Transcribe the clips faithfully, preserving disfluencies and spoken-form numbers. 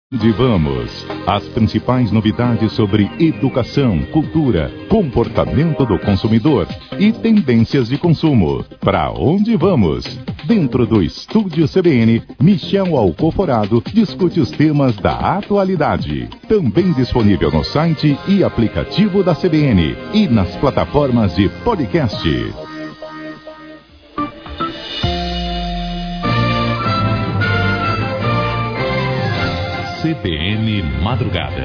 De vamos, as principais novidades sobre educação, cultura, comportamento do consumidor e tendências de consumo. Para onde vamos? Dentro do Estúdio C B N, Michel Alcoforado discute os temas da atualidade. Também disponível no site e aplicativo da C B N e nas plataformas de podcast. C B N Madrugada.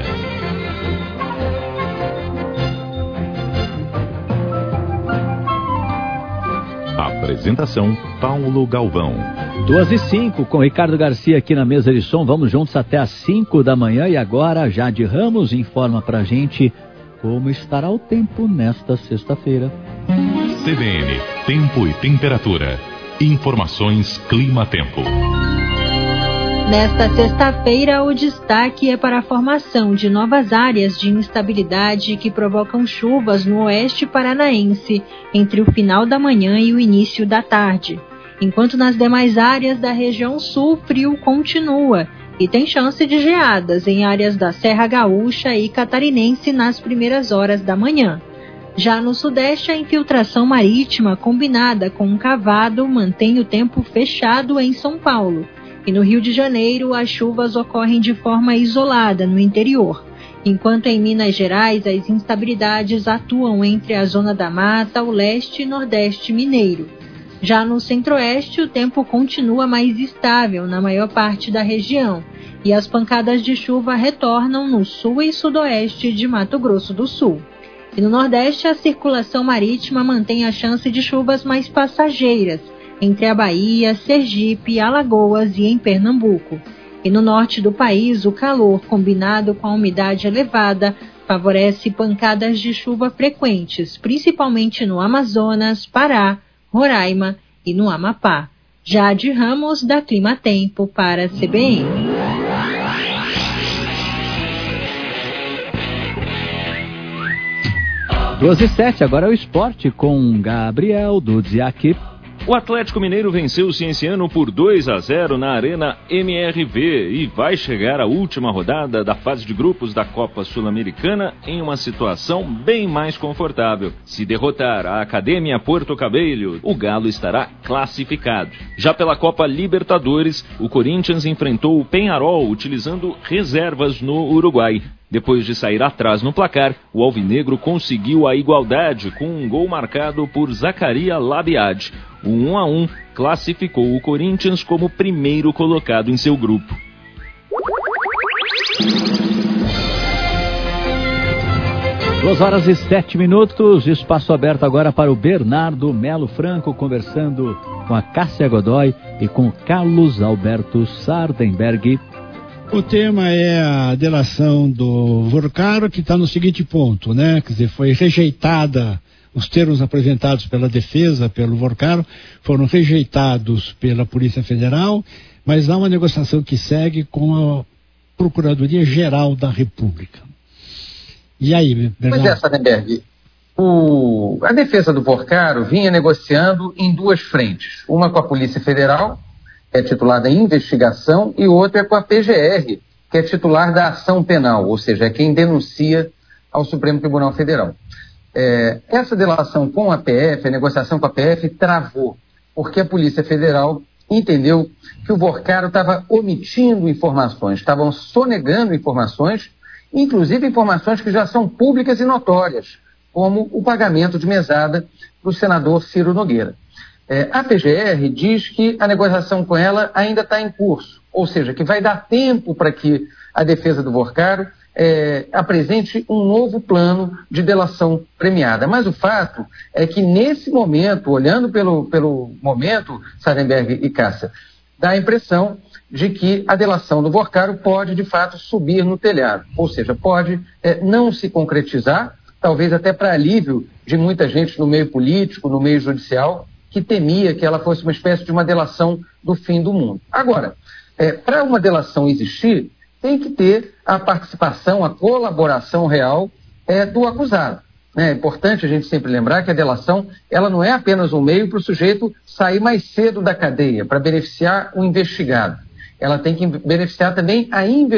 Apresentação: Paulo Galvão. Duas e cinco, com Ricardo Garcia aqui na mesa de som. Vamos juntos até às cinco da manhã. E agora, Jade Ramos informa pra gente como estará o tempo nesta sexta-feira. C B N, tempo e temperatura. Informações Clima-Tempo. Nesta sexta-feira, o destaque é para a formação de novas áreas de instabilidade que provocam chuvas no oeste paranaense entre o final da manhã e o início da tarde. Enquanto nas demais áreas da região sul, o frio continua e tem chance de geadas em áreas da Serra Gaúcha e Catarinense nas primeiras horas da manhã. Já no sudeste, a infiltração marítima combinada com um cavado mantém o tempo fechado em São Paulo. E no Rio de Janeiro, as chuvas ocorrem de forma isolada no interior, enquanto em Minas Gerais as instabilidades atuam entre a Zona da Mata, o leste e nordeste mineiro. Já no centro-oeste, o tempo continua mais estável na maior parte da região, e as pancadas de chuva retornam no sul e sudoeste de Mato Grosso do Sul. E no nordeste, a circulação marítima mantém a chance de chuvas mais passageiras, entre a Bahia, Sergipe, Alagoas e em Pernambuco. E no norte do país, o calor, combinado com a umidade elevada, favorece pancadas de chuva frequentes, principalmente no Amazonas, Pará, Roraima e no Amapá. Jade Ramos, da Clima-Tempo, para a C B N. doze e sete, agora é o esporte com Gabriel Dudziak. O Atlético Mineiro venceu o Cienciano por dois a zero na Arena M R V e vai chegar à última rodada da fase de grupos da Copa Sul-Americana em uma situação bem mais confortável. Se derrotar a Academia Porto Cabello, o Galo estará classificado. Já pela Copa Libertadores, o Corinthians enfrentou o Peñarol utilizando reservas no Uruguai. Depois de sair atrás no placar, o alvinegro conseguiu a igualdade com um gol marcado por Zacaria Labiad. O um a um classificou o Corinthians como primeiro colocado em seu grupo. Duas horas e sete minutos, espaço aberto agora para o Bernardo Melo Franco, conversando com a Cássia Godoy e com Carlos Alberto Sardenberg. O tema é a delação do Vorcaro, que está no seguinte ponto, né? Quer dizer, foi rejeitada, os termos apresentados pela defesa, pelo Vorcaro, foram rejeitados pela Polícia Federal, mas há uma negociação que segue com a Procuradoria-Geral da República. E aí, Bernardo? Pois é, Sardenberg, o... a defesa do Vorcaro vinha negociando em duas frentes, uma com a Polícia Federal, que é titular da investigação, e outra é com a P G R, que é titular da ação penal, ou seja, é quem denuncia ao Supremo Tribunal Federal. É, essa delação com a P F, a negociação com a P F, travou, porque a Polícia Federal entendeu que o Vorcaro estava omitindo informações, estavam sonegando informações, inclusive informações que já são públicas e notórias, como o pagamento de mesada do senador Ciro Nogueira. É, a P G R diz que a negociação com ela ainda está em curso, ou seja, que vai dar tempo para que a defesa do Vorcaro é, apresente um novo plano de delação premiada. Mas o fato é que nesse momento, olhando pelo, pelo momento, Sardenberg e Cássia, dá a impressão de que a delação do Vorcaro pode de fato subir no telhado, ou seja, pode é, não se concretizar, talvez até para alívio de muita gente no meio político, no meio judicial, que temia que ela fosse uma espécie de uma delação do fim do mundo. Agora, é, para uma delação existir, tem que ter a participação, a colaboração real é, do acusado. É importante a gente sempre lembrar que a delação ela não é apenas um meio para o sujeito sair mais cedo da cadeia, para beneficiar o investigado. Ela tem que beneficiar também a investigação.